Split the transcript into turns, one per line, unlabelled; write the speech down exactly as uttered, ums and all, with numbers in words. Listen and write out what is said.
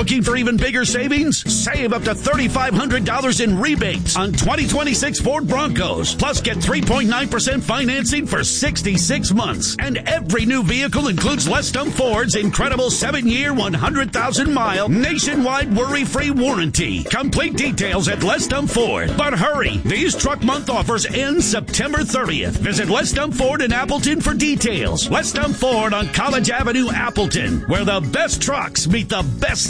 Looking for even bigger savings? Save up to three thousand five hundred dollars in rebates on twenty twenty-six Ford Broncos. Plus, get three point nine percent financing for sixty-six months. And every new vehicle includes Les Stump Ford's incredible seven-year, one hundred thousand mile nationwide worry-free warranty. Complete details at Les Stump Ford. But hurry, these truck month offers end September thirtieth. Visit Les Stump Ford in Appleton for details. Les Stump Ford on College Avenue, Appleton, where the best trucks meet the best